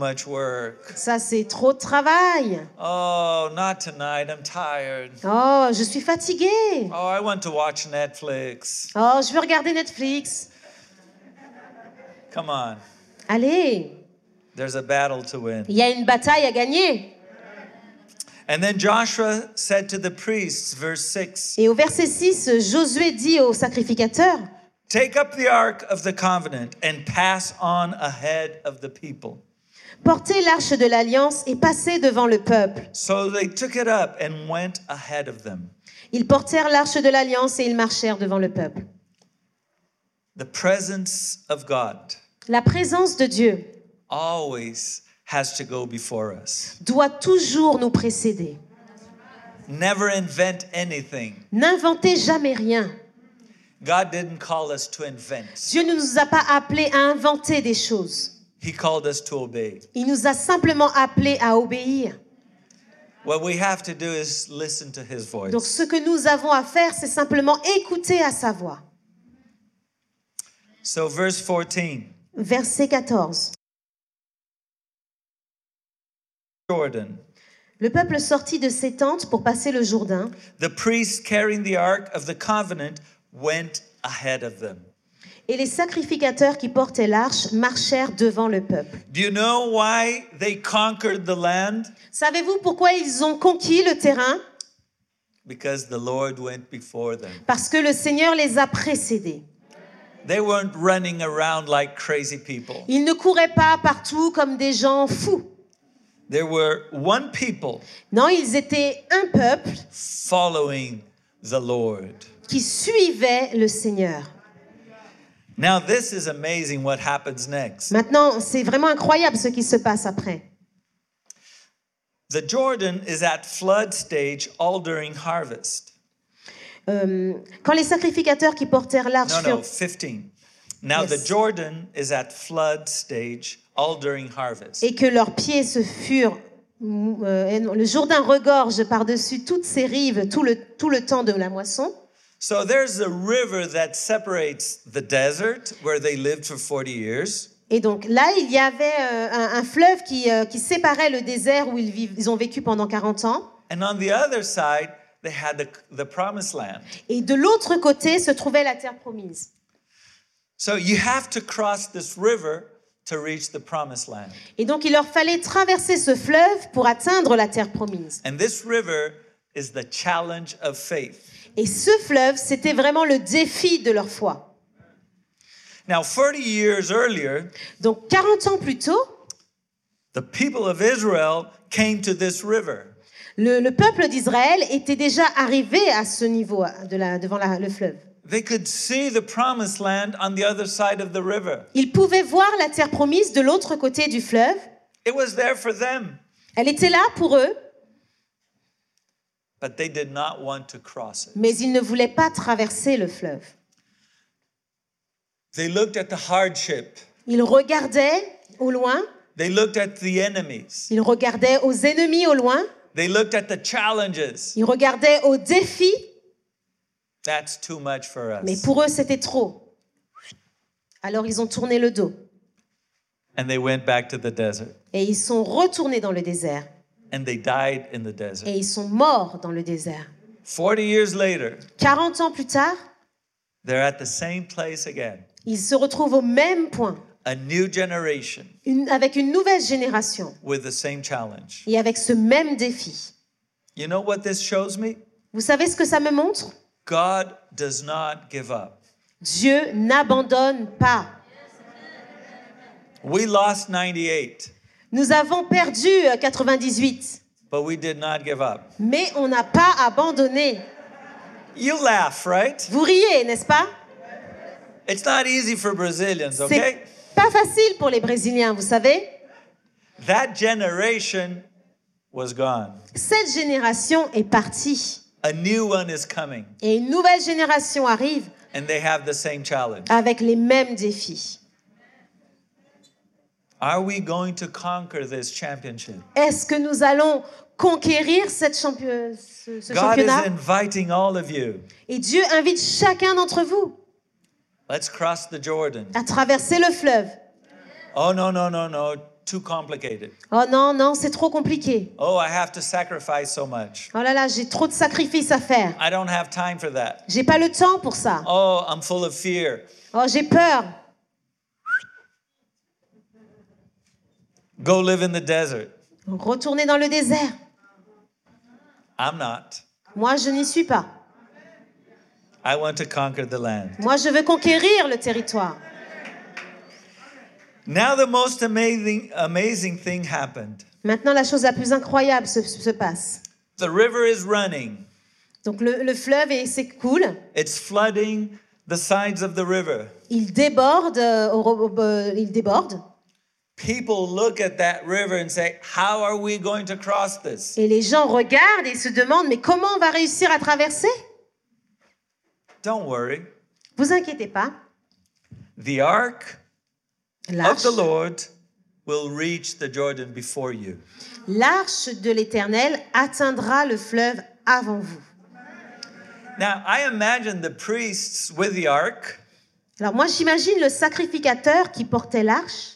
much work. Ça, c'est trop de travail. Oh, not tonight. I'm tired. Oh, je suis fatiguée. Oh, I want to watch Netflix. Oh, je veux regarder Netflix. Come on. Allez, There's a battle to win. il y a une bataille à gagner. And then Joshua said to the priests, verse 6, Et au verset 6, Josué dit aux sacrificateurs, take up the ark of the covenant and pass on ahead of the people. portez l'arche de l'alliance et passez devant le peuple. So they took it up and went ahead of them. Ils portèrent l'arche de l'alliance et ils marchèrent devant le peuple. The presence of God La présence de Dieu always has to go before us. doit toujours nous précéder. Never invent anything. N'inventez jamais rien. God didn't call us to invent. Dieu ne nous a pas appelés à inventer des choses. He called us to obey. Il nous a simplement appelés à obéir. What we have to do is listen to his voice. Donc ce que nous avons à faire, c'est simplement écouter à sa voix. So verse 14, Verset 14. Jordan. Le peuple sortit de ses tentes pour passer le Jourdain. The priests carrying the ark of the covenant went ahead of them. Et les sacrificateurs qui portaient l'arche marchèrent devant le peuple. Do you know why they conquered the land? Savez-vous pourquoi ils ont conquis le terrain? Because the Lord went before them. Parce que le Seigneur les a précédés. They weren't running around like crazy people. Ils ne couraient pas partout comme des gens fous. There were one people Non, ils étaient un peuple following the Lord. qui suivait le Seigneur. Now this is amazing what happens next. Maintenant, c'est vraiment incroyable ce qui se passe après. The Jordan is at flood stage all during harvest. Quand les sacrificateurs qui portèrent l'arche No, furent... 15. Now Yes. the Jordan is at flood stage all during harvest. et que leurs pieds se furent... le Jourdain regorge par-dessus toutes ses rives tout le temps de la moisson. So there's a river that separates the desert where they lived for 40 years Et donc là, il y avait un fleuve qui séparait le désert où ils ont vécu pendant 40 ans. and on the other side they had the promised land. Et de l'autre côté se trouvait la terre promise. So you have to cross this river to reach the promised land. Et donc, il leur fallait traverser ce fleuve pour atteindre la terre promise. And this river is the challenge of faith. Et ce fleuve, c'était vraiment le défi de leur foi. Now 40 years earlier, Donc, 40 ans plus tôt, the people of Israel came to this river. le peuple d'Israël était déjà arrivé à ce niveau, devant le fleuve. They could see the promised land on the other side of the river. Ils pouvaient voir la terre promise de l'autre côté du fleuve. It was there for them, Elle était là pour eux, but they did not want to cross it. mais ils ne voulaient pas traverser le fleuve. They looked at the hardship. Ils regardaient au loin, They looked at the enemies. ils regardaient aux ennemis au loin, They looked at the challenges. ils regardaient aux défis, That's too much for mais us. pour eux, c'était trop. Alors, ils ont tourné le dos And they went back to the desert. et ils sont retournés dans le désert And they died in the desert. et ils sont morts dans le désert. 40 years later, 40 ans plus tard, they're at the same place again. ils se retrouvent au même point, A new generation avec une nouvelle génération with the same challenge. et avec ce même défi. You know what this shows me? Vous savez ce que ça me montre? God does not give up. Dieu n'abandonne pas. We lost 98, Nous avons perdu 98, but we did not give up. mais on n'a pas abandonné. You laugh, right? Vous riez, n'est-ce pas? It's not easy for Brazilians, okay? C'est pas facile pour les Brésiliens, vous savez. That generation was gone. Cette génération est partie A new one is coming, et une nouvelle génération arrive and they have the same challenge. avec les mêmes défis. Are we going to conquer this championship? Est-ce que nous allons conquérir ce God championnat? is inviting all of you. Et Dieu invite chacun d'entre vous Let's cross the Jordan. à traverser le fleuve. Oh, no, no, no, no. too complicated. Oh non, non, c'est trop compliqué. Oh, I have to sacrifice so much. Oh là là, j'ai trop de sacrifices à faire. I don't have time for that. J'ai pas le temps pour ça. Oh, I'm full of fear. Oh, j'ai peur. Go live in the desert. Retourner dans le désert. I'm not. Moi, je n'y suis pas. I want to conquer the land. Moi, je veux conquérir le territoire. Now the most amazing thing happened. Maintenant, la chose la plus incroyable se passe. The river is running. Donc, le fleuve s'écoule. It's flooding the sides of the river. Il déborde. Il déborde. People look at that river and say, how are we going to cross this? Et les gens regardent et se demandent, mais comment on va réussir à traverser? Don't worry. Vous inquiétez pas. The ark of L'arche, the Lord will reach the Jordan before you. l'arche de l'Éternel atteindra le fleuve avant vous. Now, I imagine the priests with the ark. Alors moi, j'imagine le sacrificateur qui portait l'arche.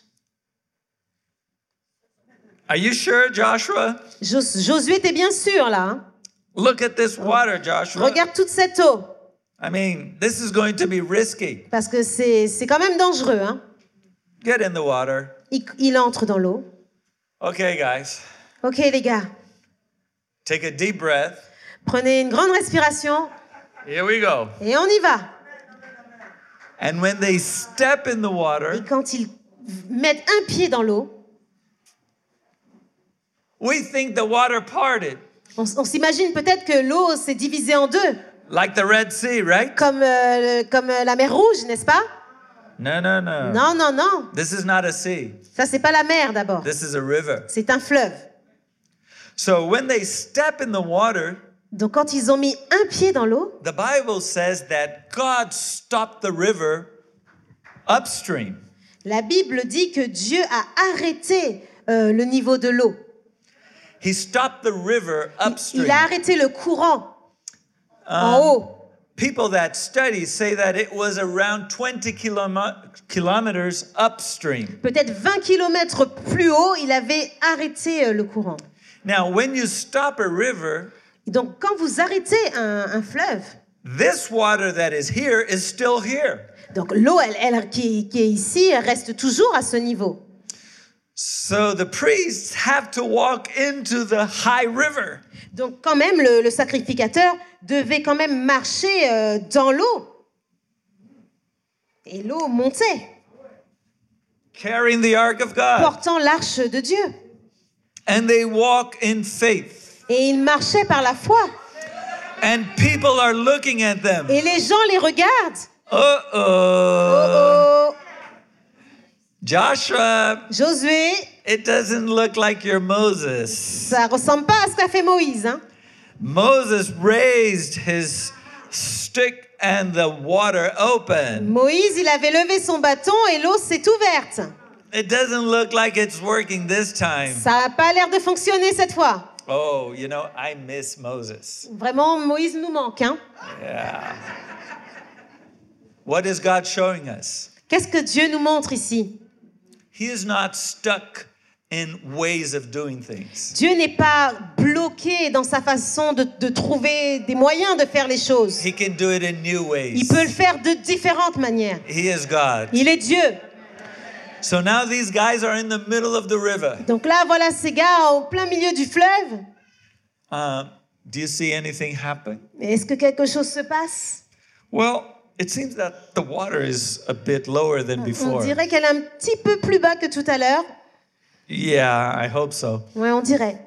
Are you sure, Joshua? Josué était bien sûr là. Hein? Look at this water, Joshua. Regarde toute cette eau. I mean, this is going to be risky. Parce que c'est quand même dangereux. Hein? Get in the water. Il entre dans l'eau. Okay, guys. Ok les gars, Take a deep breath. prenez une grande respiration Here we go. et on y va. And when they step in the Et water, quand ils mettent un pied dans l'eau, we think the water parted, on s'imagine peut-être que l'eau s'est divisée en deux, like the Red Sea, right? comme la mer Rouge, n'est-ce pas? No, no, no. Non, non, non. This is not a sea. Ça, c'est pas la mer d'abord. This is a river. C'est un fleuve. So when they step in the water, Donc quand ils ont mis un pied dans l'eau, the Bible says that God stopped the river upstream. la Bible dit que Dieu a arrêté le niveau de l'eau. He stopped the river upstream. Il a arrêté le courant en haut. People that study say that it was around 20 kilometers upstream. Peut-être 20 kilomètres plus haut, il avait arrêté le courant. Now, when you stop a river, Et donc quand vous arrêtez un fleuve, this water that is here is still here. donc l'eau elle qui est ici, elle reste toujours à ce niveau. So the priests have to walk into the high river. Donc quand même, le sacrificateur devait quand même marcher dans l'eau. Et l'eau montait, Carrying the ark of God. portant l'arche de Dieu. And they walk in faith. Et il marchait par la foi. And people are looking at them. Et les gens les regardent. Uh-oh. Oh, oh. Joshua, Josué, it doesn't look like you're Moses. ça ressemble pas à ce qu'a fait Moïse. Hein? Moses raised his stick and the water opened. Moïse, il avait levé son bâton et l'eau s'est ouverte. It doesn't look like it's working this time. Ça n'a pas l'air de fonctionner cette fois. Oh, you know, I miss Moses. Vraiment, Moïse nous manque. Hein? Yeah. What is God showing us? Qu'est-ce que Dieu nous montre ici? He is not stuck in ways of doing things. Dieu n'est pas bloqué dans sa façon de trouver des moyens de faire les choses. He can do it in new ways. Il peut le faire de différentes manières. He is God. Il est Dieu. So now these guys are in the middle of the river. Donc là, voilà ces gars au plein milieu du fleuve. Do you see anything happen? Est-ce que quelque chose se passe? Well, it seems that the water is a bit lower than On before. dirait qu'elle est un petit peu plus bas que tout à l'heure. Yeah, I hope so. Ouais, on dirait.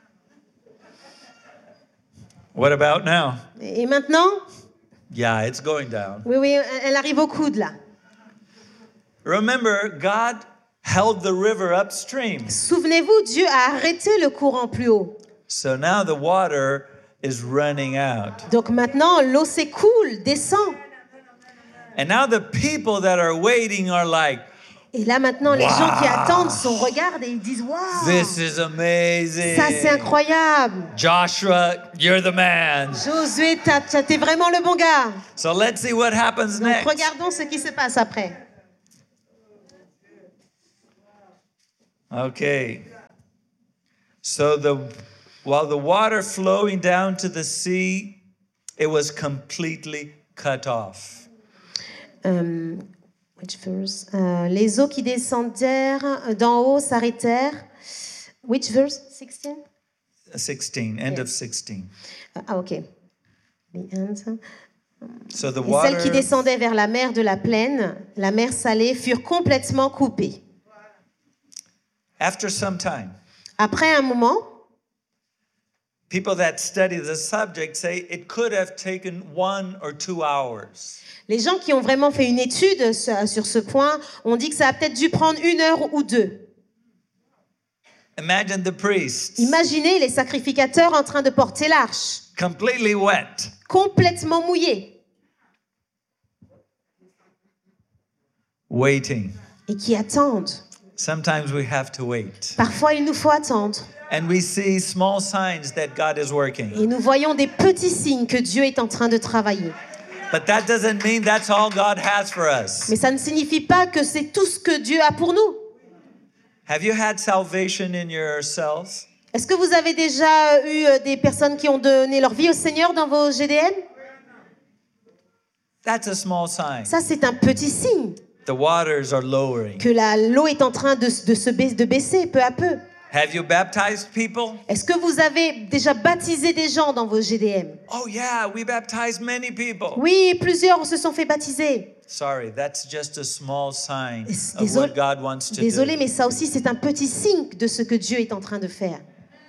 What about now? Et maintenant? Yeah, it's going down. Oui, oui, elle arrive au coude là. Remember, God held the river upstream. Souvenez-vous, Dieu a arrêté le courant plus haut. So now the water is running out. Donc maintenant, l'eau s'écoule, descend. And now the people that are waiting are like, Et là maintenant, les gens qui Wow. attendent sont regardent et ils disent waouh, this is amazing. ça c'est incroyable. Joshua, you're the man. Josué, t'es vraiment le bon gars. So let's see what happens Donc next. regardons ce qui se passe après. Okay. So while the water flowing down to the sea, it was completely cut off. Which verse? Les eaux qui descendirent d'en haut s'arrêtèrent. Which verse? 16? 16, end of 16. Ok. The end. So the Et celles qui water, descendaient vers la mer de la plaine, la mer Salée, furent complètement coupées. after some time, Après un moment, people that study the subject say it could have taken 1 or 2 hours. les gens qui ont vraiment fait une étude sur ce point ont dit que ça a peut-être dû prendre 1 heure ou 2. Imagine the priests Imaginez les sacrificateurs en train de porter l'arche, completely wet, complètement mouillés, waiting. et qui attendent. Sometimes we have to wait. Parfois, il nous faut attendre. And we see small signs that God is working. Et nous voyons des petits signes que Dieu est en train de travailler. But that doesn't mean that's all God has for us. Mais ça ne signifie pas que c'est tout ce que Dieu a pour nous. Have you had salvation in yourselves? Est-ce que vous avez déjà eu des personnes qui ont donné leur vie au Seigneur dans vos GDM? That's a small sign. Ça, c'est un petit signe The waters are lowering. que l'eau est en train de baisser peu à peu. Have you baptized people? Est-ce que vous avez déjà baptisé des gens dans vos GDM? Oh yeah, we baptized many people. Oui, plusieurs se sont fait baptiser. Sorry, that's just a small sign of Désolé, what God wants to désolé, do. mais ça aussi, c'est un petit signe de ce que Dieu est en train de faire.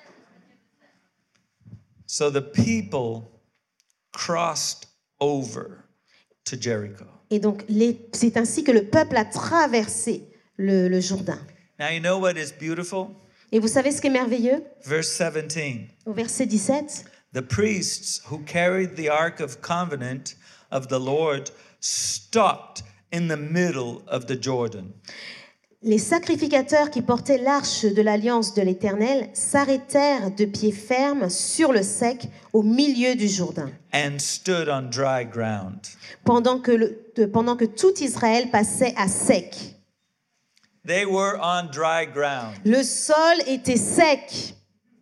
So the people crossed over to Jericho. Et donc, c'est ainsi que le peuple a traversé le Jourdain. Now you know what is beautiful? Et vous savez ce qui est merveilleux? Verse 17. Au verset 17, The priests who carried the Ark of Covenant of the Lord stopped in the middle of the Jordan. les sacrificateurs qui portaient l'arche de l'alliance de l'Éternel s'arrêtèrent de pied ferme sur le sec au milieu du Jourdain, And stood on dry ground. pendant que tout Israël passait à sec. They were on dry ground. Le sol était sec.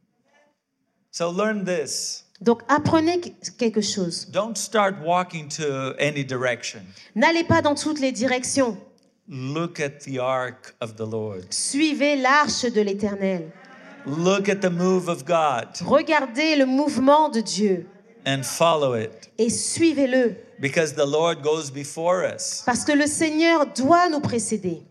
So learn this. Donc apprenez quelque chose. Don't start walking to any direction. N'allez pas dans toutes les directions. Look at the ark of the Lord. Suivez l'arche de l'Éternel. Look at the move of God Regardez le mouvement de Dieu and follow it, et suivez-le. because the Lord goes before us. Parce que le Seigneur doit nous précéder.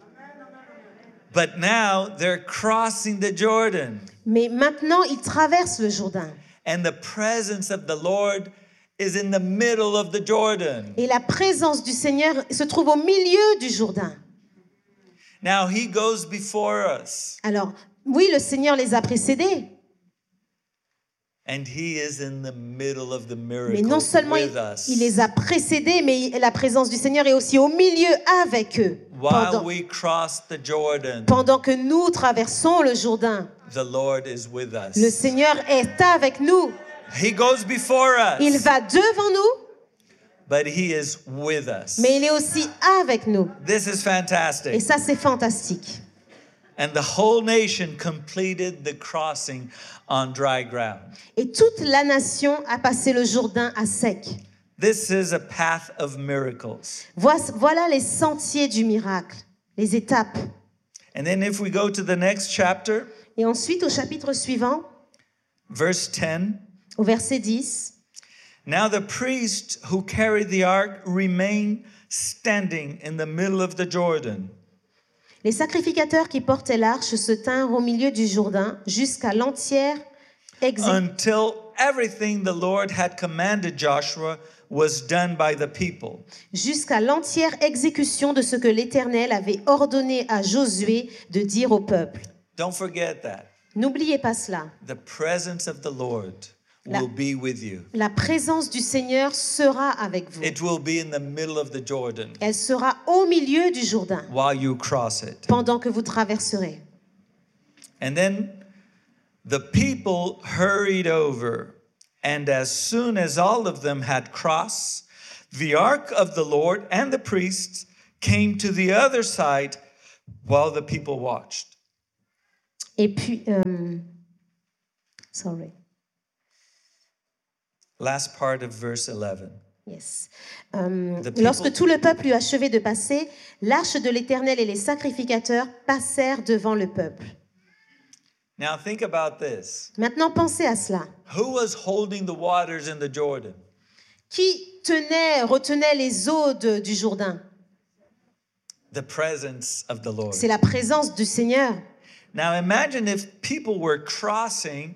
But now they're crossing the Jordan, Mais maintenant, il traverse le Jourdain. and the presence of the Lord is in the middle of the Jordan. Et la présence du Seigneur se trouve au milieu du Jourdain. Now he goes before us, Alors, oui, le Seigneur les a précédés. and he is in the middle of the Mais miracle non seulement with us. il les a précédés, mais la présence du Seigneur est aussi au milieu avec eux. While we cross the Jordan, Pendant que nous traversons le Jourdain, the Lord is with us. le Seigneur est avec nous. He goes before Il us, va devant nous, but he is with us. mais il est aussi avec nous. This is Et fantastic. ça, c'est fantastique. And the whole nation completed the crossing on dry ground. Et toute la nation a passé le Jourdain à sec. This is a path of miracles. Voilà les sentiers du miracle, les étapes. And then if we go to the next chapter, Et ensuite, au chapitre suivant, verse 10, au verset 10, now the priests who carried the ark remained standing in the middle of the Jordan les sacrificateurs qui portaient l'arche se tinrent au milieu du Jourdain jusqu'à l'entière until everything the Lord had commanded Joshua was done by the people. jusqu'à l'entière exécution de ce que l'Éternel avait ordonné à Josué de dire au peuple. Don't forget that. N'oubliez pas cela. The presence of the Lord will be with you. La présence du Seigneur sera avec vous. It will be in the middle of the Jordan Elle sera au milieu du Jourdain while you cross it. pendant que vous traverserez. And then the people hurried over, and as soon as all of them had crossed, the ark of the Lord and the priests came to the other side while the people watched. Et puis, sorry. Last part of verse 11. Yes. people- Lorsque tout le peuple eut achevé de passer, l'arche de l'Éternel et les sacrificateurs passèrent devant le peuple. Now think about this. Maintenant, pensez à cela. Who was holding the waters in the Jordan? Qui retenait les eaux du Jourdain? The presence of the Lord. C'est la présence du Seigneur. Now imagine if people were crossing.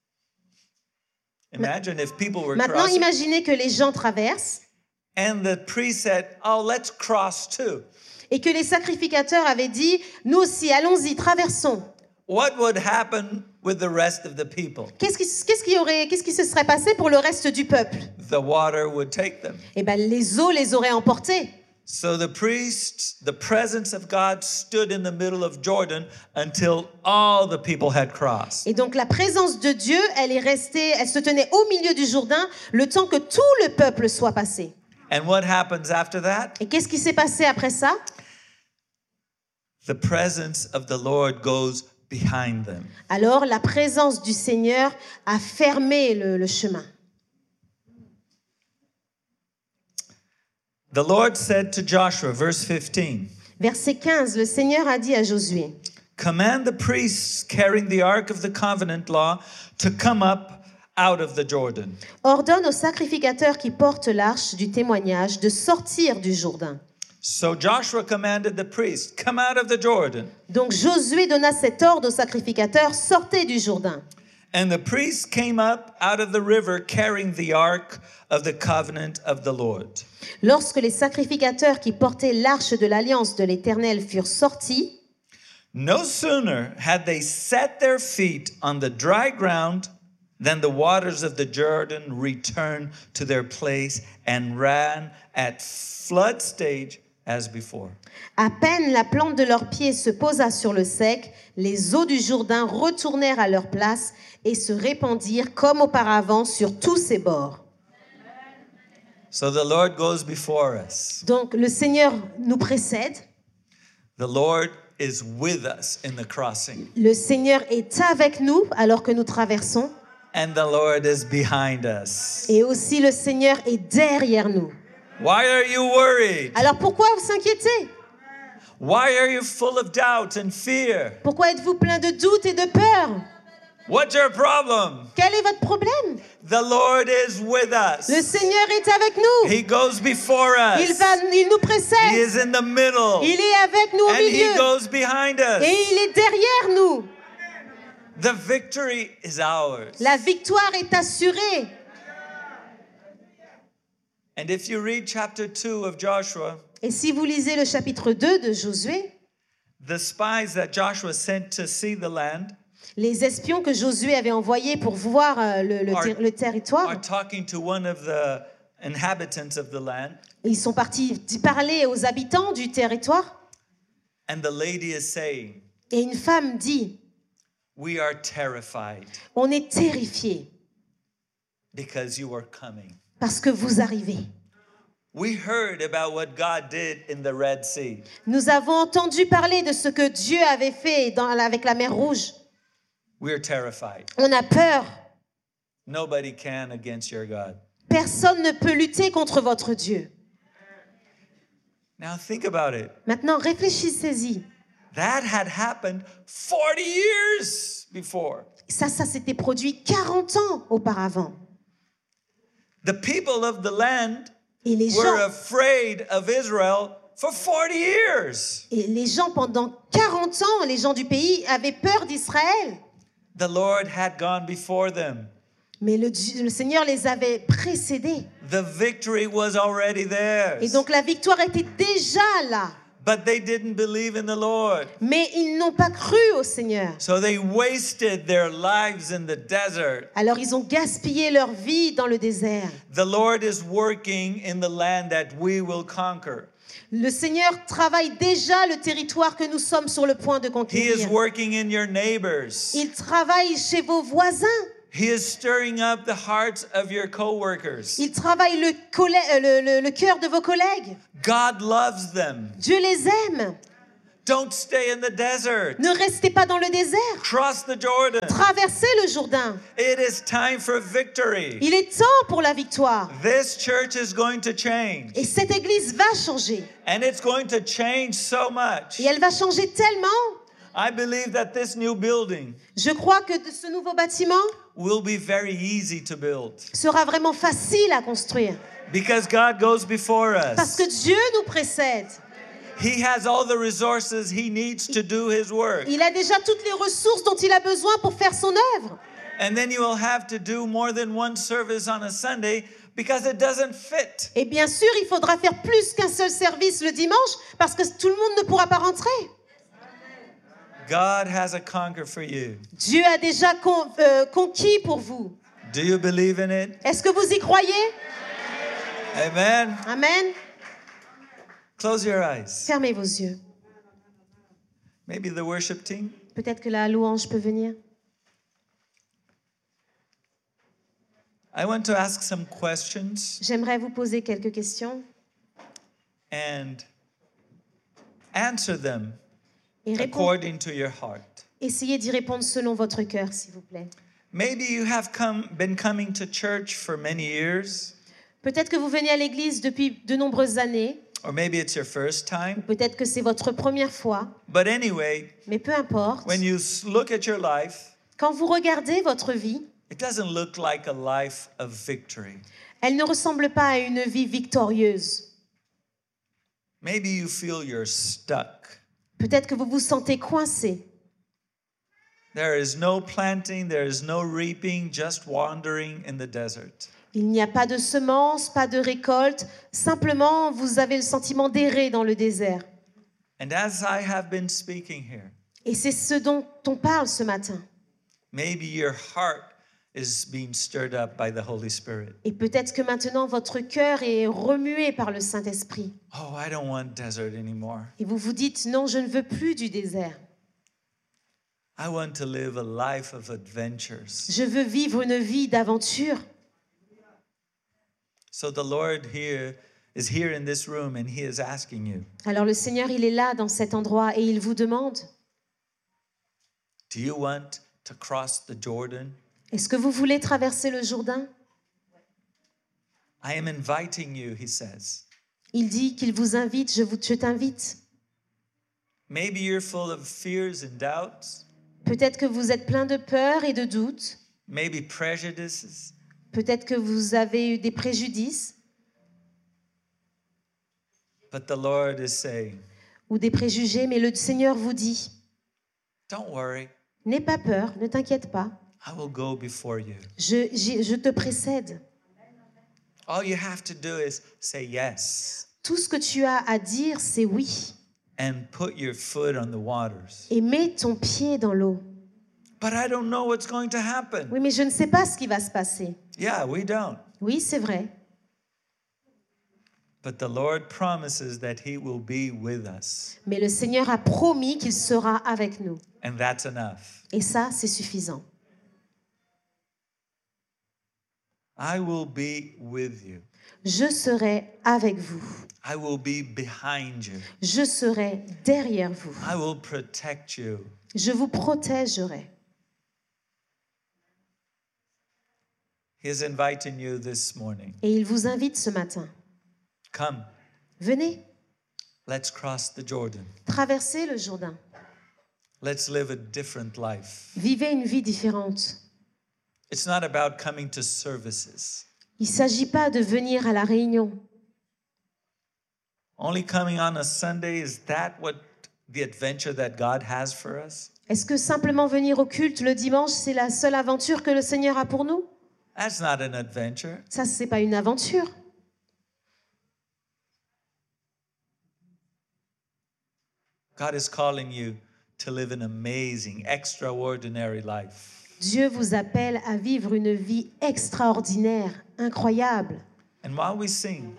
Imagine if people were Maintenant, crossing imaginez que les gens traversent and the priest said, "Oh, let's cross too." et que les sacrificateurs avaient dit, nous aussi, allons-y, traversons. What would happen with the rest of the people? Qu'est-ce qui se serait passé pour le reste du peuple? The water would take them. Eh bien, les eaux les auraient emportés. So the priests, the presence of God stood in the middle of Jordan until all the people had crossed. Et donc, la présence de Dieu, elle se tenait au milieu du Jourdain le temps que tout le peuple soit passé. And what happens after that? Et qu'est-ce qui s'est passé après ça? The presence of the Lord goes behind them. Alors, la présence du Seigneur a fermé le chemin. The Lord said to Joshua, verse 15, Verset 15, le Seigneur a dit à Josué, command the priests carrying the ark of the covenant law to come up out of the Jordan. ordonne aux sacrificateurs qui portent l'arche du témoignage de sortir du Jourdain. So Joshua commanded the priests, come out of the Jordan. Donc Josué donna cet ordre aux sacrificateurs, sortez du Jourdain. And the priests came up out of the river carrying the ark of the covenant of the Lord. Lorsque les sacrificateurs qui portaient l'arche de l'alliance de l'Éternel furent sortis, No sooner had they set their feet on the dry ground than the waters of the Jordan returned to their place and ran at flood stage as before. à peine la plante de leurs pieds se posa sur le sec, les eaux du Jourdain retournèrent à leur place et se répandirent comme auparavant sur tous ses bords. So the Lord goes before us. Donc le Seigneur nous précède, The Lord is with us in the crossing. le Seigneur est avec nous alors que nous traversons, And the Lord is behind us. et aussi le Seigneur est derrière nous. Why are you worried? Alors pourquoi vous inquiétez? Why are you full of doubt and fear? Pourquoi êtes-vous plein de doutes et de peur? What's your problem? Quel est votre problème? The Lord is with us. Le Seigneur est avec nous. He goes before us. Il nous He précède. is in the middle. Il est avec nous au And He milieu. goes behind us. Et il est derrière nous. The victory is ours. La victoire est assurée. And if you read chapter 2 of Joshua, Et si vous lisez le chapitre 2 de Josué, the spies that Joshua sent to see the land les espions que Josué avait envoyés pour voir le territoire, are talking to one of the inhabitants of the land. ils sont partis parler aux habitants du territoire. And the lady is saying, Et une femme dit, we are terrified on est terrifiés because you are coming. parce que vous arrivez. We heard about what God did in the Red Sea. Nous avons entendu parler de ce que Dieu avait fait avec la mer Rouge. We're terrified. On a peur. Nobody can against your God. Personne ne peut lutter contre votre Dieu. Now think about it. Maintenant, réfléchissez-y. That had happened 40 years before. Ça s'était produit 40 ans auparavant. The people of the land Et les were gens, afraid of Israel for 40 years. pendant 40 ans, les gens du pays avaient peur d'Israël. The Lord had gone before them. Mais le Seigneur les avait précédés. The victory was already theirs. Et donc la victoire était déjà là. But they didn't believe in the Lord. Mais ils n'ont pas cru au Seigneur. So they wasted their lives in the desert. Alors ils ont gaspillé leur vie dans le désert. The Lord is working in the land that we will conquer. Le Seigneur travaille déjà le territoire que nous sommes sur le point de He is conquérir. working in your neighbors. Il travaille chez vos voisins. He is stirring up the hearts of your coworkers. Il travaille le cœur de vos collègues. God loves them. Dieu les aime. Don't stay in the desert. Ne restez pas dans le désert. Cross the Jordan. Traversez le Jourdain. It is time for victory. Il est temps pour la victoire. This church is going to change. Et cette église va changer. And it's going to change so much. Et elle va changer tellement. I believe that this new building Je crois que ce nouveau bâtiment will be very easy to build. sera vraiment facile à construire. Because God goes before Parce us. que Dieu nous précède. He has all the resources he needs to do his work. Il a déjà toutes les ressources dont il a besoin pour faire son œuvre. And then you will have to do more than one service on a Sunday because it doesn't fit. Et bien sûr, il faudra faire plus qu'un seul service le dimanche parce que tout le monde ne pourra pas rentrer. God has a conquer for you. Dieu a déjà conquis pour vous. Do you believe in it? Est-ce que vous y croyez? Amen. Amen. Close your eyes. Fermez vos yeux. Maybe the worship team. Peut-être que la louange peut venir. I want to ask some questions J'aimerais vous poser quelques questions and answer them et according to your heart. essayez d'y répondre selon votre cœur, s'il vous plaît. Maybe you have been coming to church for many years, Peut-être que vous venez à l'église depuis de nombreuses années, or maybe it's your first time. peut-être que c'est votre première fois, But anyway, mais peu importe. when you look at your life, Quand vous regardez votre vie, it doesn't look like a life of victory. elle ne ressemble pas à une vie victorieuse. Maybe you feel you're stuck. Peut-être que vous vous sentez coincé. There is no planting, there is no reaping, just wandering in the desert. Il n'y a pas de semences, pas de récolte. Simplement, vous avez le sentiment d'errer dans le désert. And as I have been speaking here, Et c'est ce dont on parle ce matin. maybe your heart is being stirred up by the Holy Spirit. Et peut-être que maintenant, votre cœur est remué par le Saint-Esprit. Oh, I don't want desert anymore. Et vous vous dites, non, je ne veux plus du désert. I want to live a life of adventures. Je veux vivre une vie d'aventure. So the Lord here is here in this room and he is asking you, Alors le Seigneur, il est là dans cet endroit et il vous demande, do you want to cross the Jordan? est-ce que vous voulez traverser le Jourdain? I am inviting you, he says. Il dit qu'il vous invite, je t'invite. Maybe you're full of fears and doubts, Peut-être que vous êtes plein de peur et de doutes. maybe prejudices, Peut-être que vous avez eu des préjudices but the Lord is saying, ou des préjugés, mais le Seigneur vous dit, don't worry, n'aie pas peur, ne t'inquiète pas. I will go before you. Je te précède. All you have to do is say yes Tout ce que tu as à dire, c'est oui. and put your foot on the waters. Et mets ton pied dans l'eau. But I don't know what's going to happen. Oui, mais je ne sais pas ce qui va se passer. Yeah, we don't. Oui, c'est vrai. But the Lord promises that he will be with us. Mais le Seigneur a promis qu'il sera avec nous. And that's enough. Et ça, c'est suffisant. I will be with you. Je serai avec vous. I will be behind you. Je serai derrière vous. I will protect you. Je vous protégerai. He is inviting you this morning. Et il vous invite ce matin. Come, Venez, let's cross the Jordan. traversez le Jourdain. Let's live a different life. Vivez une vie différente. It's not about coming to services. Il ne s'agit pas de venir à la réunion. Only coming on a Sunday, is that what the adventure that God has for us? Est-ce que simplement venir au culte le dimanche, c'est la seule aventure que le Seigneur a pour nous? That's not an adventure. Ça, c'est pas une aventure. God is calling you to live an amazing, extraordinary life. Dieu vous appelle à vivre une vie extraordinaire, incroyable. And while we sing,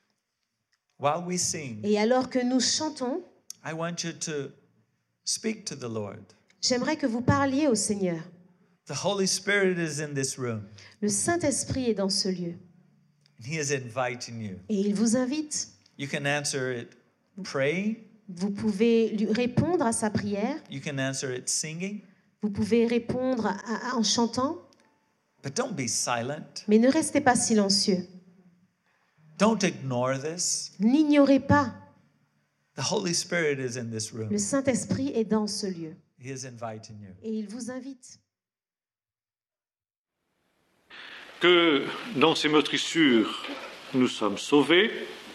Et alors que nous chantons, I want you to speak to the Lord. j'aimerais que vous parliez au Seigneur. The Holy Spirit is in this room. Le Saint-Esprit est dans ce lieu And He is inviting you. et il vous invite. You can answer it praying. Vous pouvez lui répondre à sa prière. You can answer it singing, Vous pouvez répondre en chantant. but don't be silent. Mais ne restez pas silencieux. Don't ignore this. N'ignorez pas. The Holy Spirit is in this room. Le Saint-Esprit est dans ce lieu. He is inviting you. Et il vous invite. Que dans ces meurtrissures, nous sommes sauvés,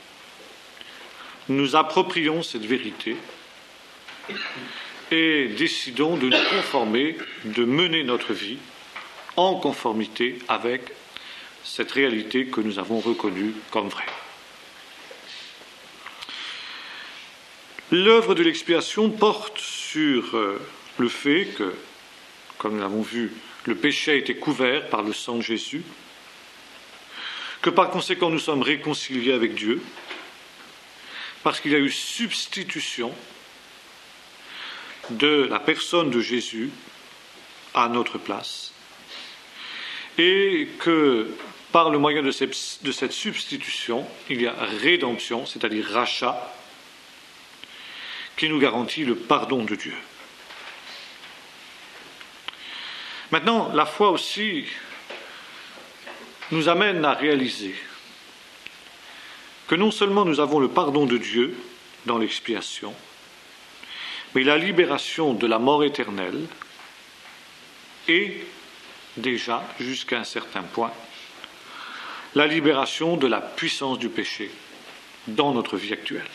nous approprions cette vérité et décidons de nous conformer, de mener notre vie en conformité avec cette réalité que nous avons reconnue comme vraie. L'œuvre de l'expiation porte sur le fait que, comme nous l'avons vu, le péché a été couvert par le sang de Jésus, que par conséquent nous sommes réconciliés avec Dieu, parce qu'il y a eu substitution de la personne de Jésus à notre place, et que par le moyen de cette substitution, il y a rédemption, c'est-à-dire rachat, qui nous garantit le pardon de Dieu. Maintenant, la foi aussi nous amène à réaliser que non seulement nous avons le pardon de Dieu dans l'expiation, mais la libération de la mort éternelle et déjà, jusqu'à un certain point, la libération de la puissance du péché dans notre vie actuelle.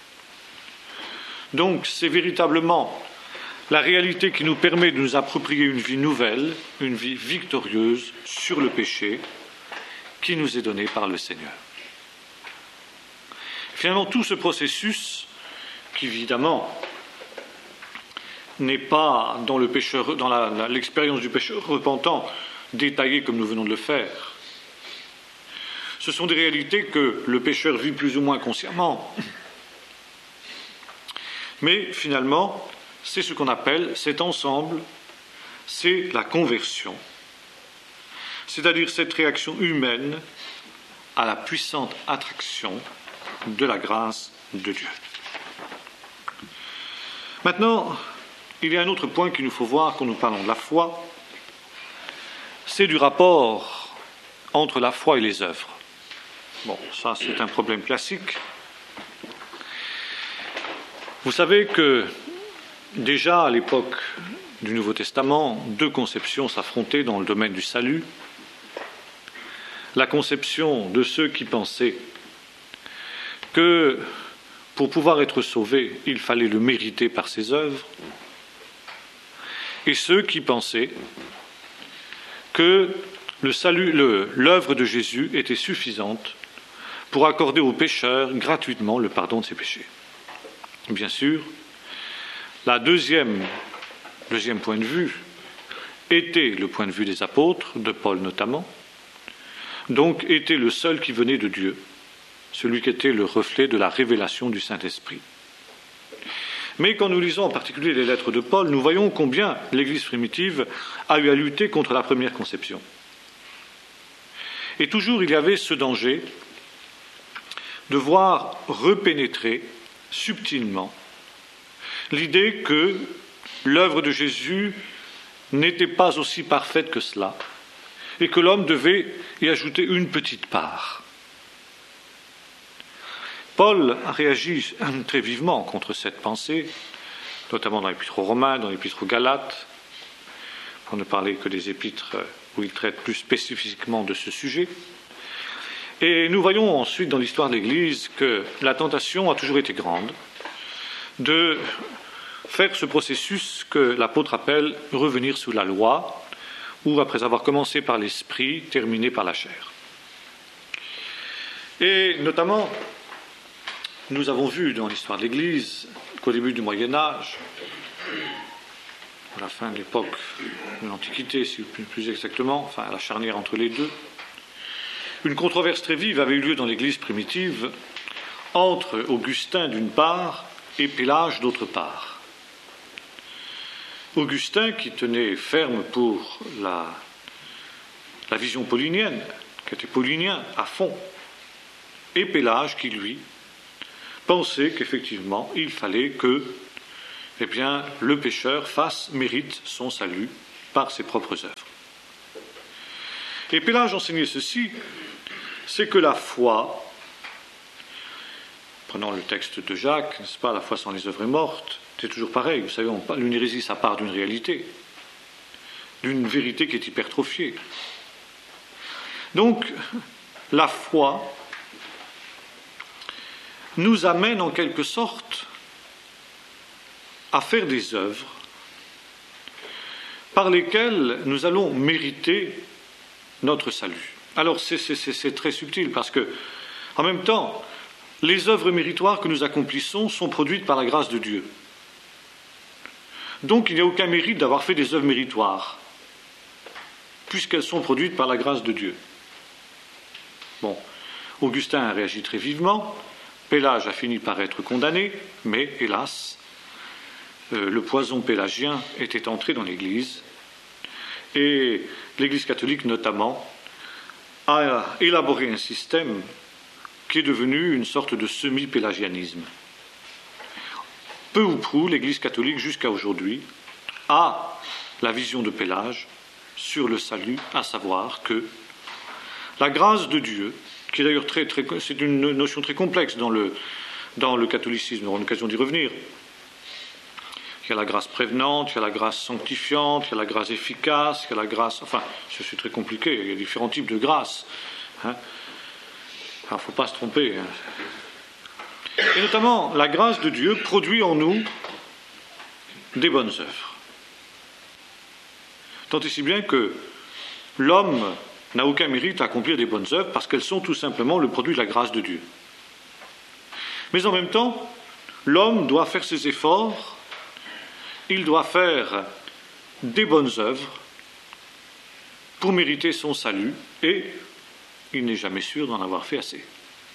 Donc, c'est véritablement la réalité qui nous permet de nous approprier une vie nouvelle, une vie victorieuse sur le péché qui nous est donnée par le Seigneur. Finalement, tout ce processus, qui évidemment n'est pas dans le pécheur, dans l'expérience du pécheur repentant, détaillée comme nous venons de le faire, ce sont des réalités que le pécheur vit plus ou moins consciemment. Mais finalement, c'est ce qu'on appelle cet ensemble, c'est la conversion, c'est-à-dire cette réaction humaine à la puissante attraction de la grâce de Dieu. Maintenant, il y a un autre point qu'il nous faut voir quand nous parlons de la foi, c'est du rapport entre la foi et les œuvres. Bon, ça c'est un problème classique. Vous savez que déjà à l'époque du Nouveau Testament, deux conceptions s'affrontaient dans le domaine du salut. La conception de ceux qui pensaient que pour pouvoir être sauvé, il fallait le mériter par ses œuvres, et ceux qui pensaient que l'œuvre de Jésus était suffisante pour accorder aux pécheurs gratuitement le pardon de ses péchés. Bien sûr, la deuxième point de vue était le point de vue des apôtres, de Paul notamment, donc était le seul qui venait de Dieu, celui qui était le reflet de la révélation du Saint-Esprit. Mais quand nous lisons en particulier les lettres de Paul, nous voyons combien l'Église primitive a eu à lutter contre la première conception. Et toujours il y avait ce danger de voir repénétrer subtilement l'idée que l'œuvre de Jésus n'était pas aussi parfaite que cela et que l'homme devait y ajouter une petite part. Paul a réagi très vivement contre cette pensée, notamment dans l'épître aux Romains, dans l'épître aux Galates, pour ne parler que des épîtres où il traite plus spécifiquement de ce sujet. Et nous voyons ensuite dans l'histoire de l'Église que la tentation a toujours été grande de faire ce processus que l'apôtre appelle revenir sous la loi, ou après avoir commencé par l'esprit, terminer par la chair. Et notamment, nous avons vu dans l'histoire de l'Église qu'au début du Moyen-Âge, à la fin de l'époque de l'Antiquité, si plus exactement, enfin à la charnière entre les deux, une controverse très vive avait eu lieu dans l'Église primitive entre Augustin d'une part et Pélage d'autre part. Augustin, qui tenait ferme pour la vision paulinienne, qui était paulinien à fond, et Pélage, qui lui pensait qu'effectivement, il fallait que le pécheur mérite son salut par ses propres œuvres. Et Pélage enseignait ceci, c'est que la foi, prenons le texte de Jacques, n'est-ce pas, la foi sans les œuvres est morte, c'est toujours pareil, vous savez, une hérésie, ça part d'une réalité, d'une vérité qui est hypertrophiée. Donc, la foi nous amène en quelque sorte à faire des œuvres par lesquelles nous allons mériter notre salut. Alors c'est très subtil parce que, en même temps, les œuvres méritoires que nous accomplissons sont produites par la grâce de Dieu. Donc il n'y a aucun mérite d'avoir fait des œuvres méritoires, puisqu'elles sont produites par la grâce de Dieu. Bon, Augustin a réagi très vivement, Pélage a fini par être condamné, mais hélas, le poison pélagien était entré dans l'Église, et l'Église catholique notamment a élaboré un système qui est devenu une sorte de semi-pélagianisme. Peu ou prou, l'Église catholique jusqu'à aujourd'hui a la vision de Pélage sur le salut, à savoir que la grâce de Dieu, qui est d'ailleurs c'est une notion très complexe dans le catholicisme, nous aurons l'occasion d'y revenir. Il y a la grâce prévenante, il y a la grâce sanctifiante, il y a la grâce efficace, il y a la grâce... Enfin, c'est très compliqué, il y a différents types de grâce. Alors, il ne faut pas se tromper. Et notamment, la grâce de Dieu produit en nous des bonnes œuvres. Tant et si bien que l'homme n'a aucun mérite à accomplir des bonnes œuvres parce qu'elles sont tout simplement le produit de la grâce de Dieu. Mais en même temps, l'homme doit faire ses efforts, il doit faire des bonnes œuvres pour mériter son salut, et il n'est jamais sûr d'en avoir fait assez.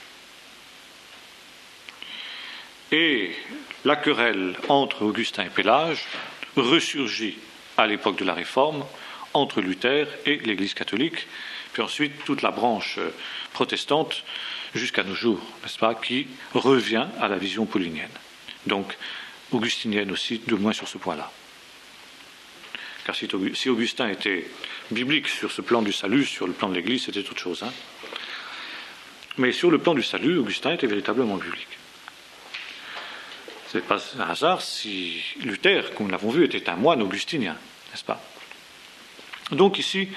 Et la querelle entre Augustin et Pélage ressurgit à l'époque de la Réforme entre Luther et l'Église catholique, puis ensuite toute la branche protestante jusqu'à nos jours, n'est-ce pas, qui revient à la vision paulinienne. Donc, augustinienne aussi, de moins sur ce point-là. Car si Augustin était biblique sur ce plan du salut, sur le plan de l'Église, c'était autre chose. Mais sur le plan du salut, Augustin était véritablement biblique. Ce n'est pas un hasard si Luther, comme nous l'avons vu, était un moine augustinien, n'est-ce pas? Donc ici,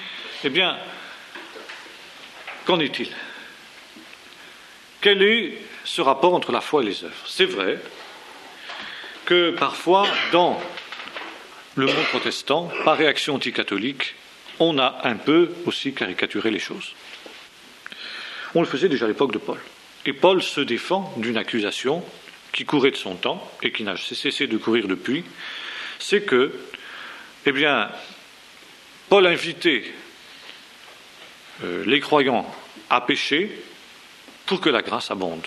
qu'en est-il? Quel est ce rapport entre la foi et les œuvres? C'est vrai que parfois, dans le monde protestant, par réaction anticatholique, on a un peu aussi caricaturé les choses. On le faisait déjà à l'époque de Paul. Et Paul se défend d'une accusation qui courait de son temps et qui n'a cessé de courir depuis, c'est que, Paul invitait les croyants à pécher pour que la grâce abonde.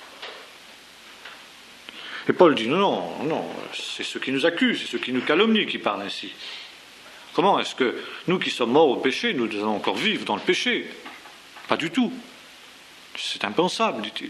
Et Paul dit non, c'est ceux qui nous accusent, c'est ceux qui nous calomnient qui parlent ainsi. Comment est-ce que nous qui sommes morts au péché, nous allons encore vivre dans le péché? Pas du tout. C'est impensable, dit-il.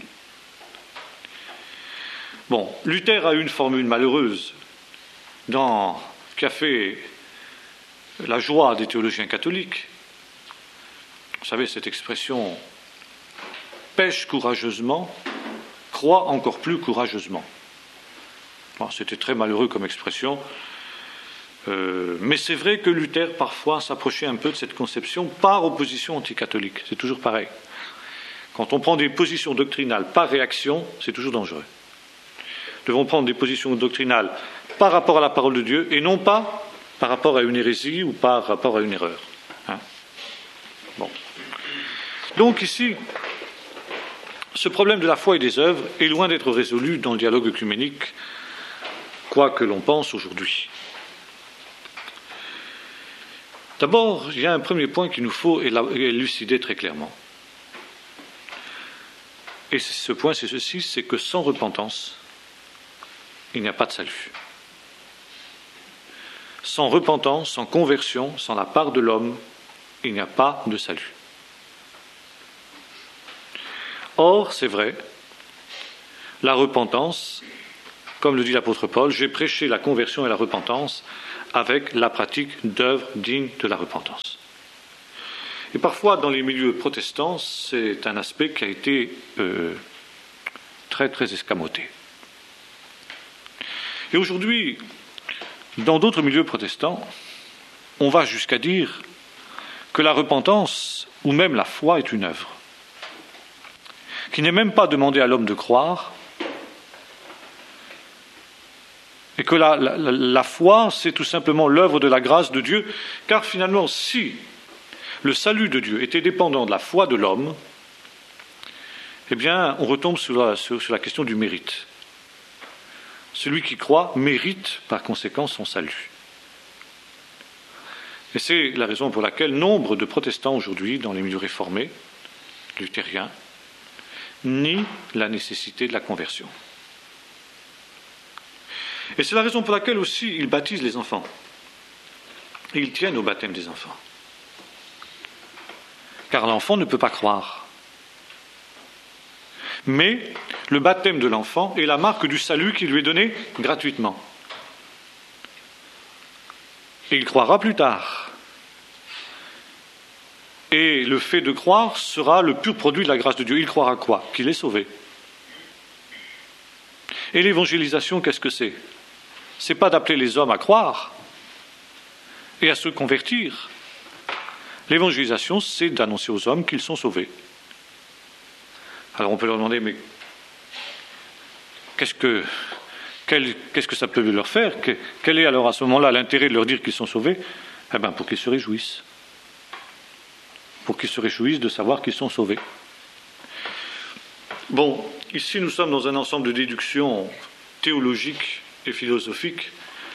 Bon, Luther a eu une formule malheureuse qui a fait la joie des théologiens catholiques. Vous savez, cette expression « pêche courageusement, croit encore plus courageusement ». Bon, c'était très malheureux comme expression, mais c'est vrai que Luther parfois s'approchait un peu de cette conception par opposition anticatholique. C'est toujours pareil. Quand on prend des positions doctrinales par réaction, c'est toujours dangereux. Nous devons prendre des positions doctrinales par rapport à la parole de Dieu et non pas par rapport à une hérésie ou par rapport à une erreur. Bon. Donc ici, ce problème de la foi et des œuvres est loin d'être résolu dans le dialogue œcuménique, quoi que l'on pense aujourd'hui. D'abord, il y a un premier point qu'il nous faut élucider très clairement. Et ce point, c'est ceci, c'est que sans repentance, il n'y a pas de salut. Sans repentance, sans conversion, sans la part de l'homme, il n'y a pas de salut. Or, c'est vrai, la repentance, comme le dit l'apôtre Paul, j'ai prêché la conversion et la repentance avec la pratique d'œuvres dignes de la repentance. Et parfois, dans les milieux protestants, c'est un aspect qui a été très, très escamoté. Et aujourd'hui, dans d'autres milieux protestants, on va jusqu'à dire que la repentance, ou même la foi, est une œuvre, qui n'est même pas demandée à l'homme de croire, et que la foi, c'est tout simplement l'œuvre de la grâce de Dieu, car finalement, si le salut de Dieu était dépendant de la foi de l'homme, eh bien, on retombe sur la question du mérite. Celui qui croit mérite par conséquent son salut. Et c'est la raison pour laquelle nombre de protestants aujourd'hui, dans les milieux réformés, luthériens, nient la nécessité de la conversion. Et c'est la raison pour laquelle aussi ils baptisent les enfants. Et ils tiennent au baptême des enfants. Car l'enfant ne peut pas croire. Mais le baptême de l'enfant est la marque du salut qui lui est donné gratuitement. Et il croira plus tard. Et le fait de croire sera le pur produit de la grâce de Dieu. Il croira quoi ? Qu'il est sauvé. Et l'évangélisation, qu'est-ce que c'est ? C'est pas d'appeler les hommes à croire et à se convertir. L'évangélisation, c'est d'annoncer aux hommes qu'ils sont sauvés. Alors on peut leur demander, mais qu'est-ce que ça peut leur faire ? Quel est alors à ce moment-là l'intérêt de leur dire qu'ils sont sauvés ? Eh bien, pour qu'ils se réjouissent. Pour qu'ils se réjouissent de savoir qu'ils sont sauvés. Bon, ici nous sommes dans un ensemble de déductions théologiques et philosophiques